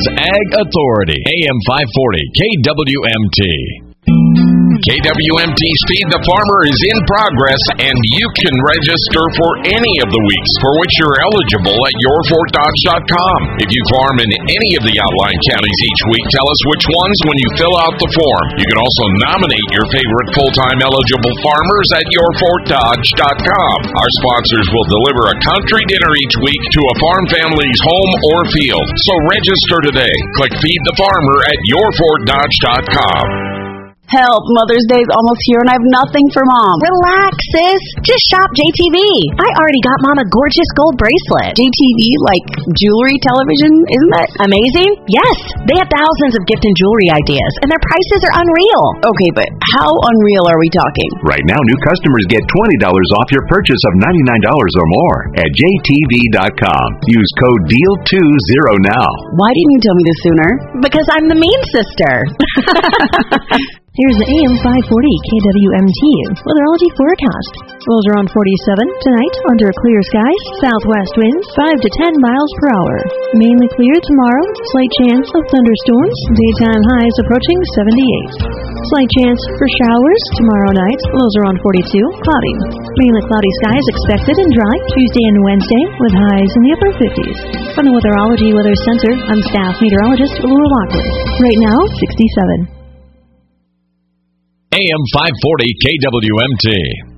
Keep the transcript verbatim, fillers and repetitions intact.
America's Ag Authority, A M five forty K W M T. K W M T's Feed the Farmer is in progress, and you can register for any of the weeks for which you're eligible at your fort dodge dot com. If you farm in any of the outlying counties each week, tell us which ones when you fill out the form. You can also nominate your favorite full-time eligible farmers at your fort dodge dot com. Our sponsors will deliver a country dinner each week to a farm family's home or field. So register today. Click Feed the Farmer at your fort dodge dot com. Help, Mother's Day's almost here and I have nothing for Mom. Relax, sis. Just shop J T V. I already got Mom a gorgeous gold bracelet. J T V, like jewelry television, isn't that amazing? Yes. They have thousands of gift and jewelry ideas, and their prices are unreal. Okay, but how unreal are we talking? Right now, new customers get twenty dollars off your purchase of ninety-nine dollars or more at J T V dot com. Use code D E A L twenty now. Why didn't you tell me this sooner? Because I'm the mean sister. Here's the A M five forty K W M T weatherology forecast. Lows around forty-seven tonight under clear skies. Southwest winds five to ten miles per hour. Mainly clear tomorrow. Slight chance of thunderstorms. Daytime highs approaching seventy-eight. Slight chance for showers tomorrow night. Lows around forty-two. Cloudy. Mainly cloudy skies expected and dry Tuesday and Wednesday with highs in the upper fifties. From the Weatherology Weather Center, I'm staff meteorologist Laura Lockwood. Right now, sixty-seven. A M five forty K W M T.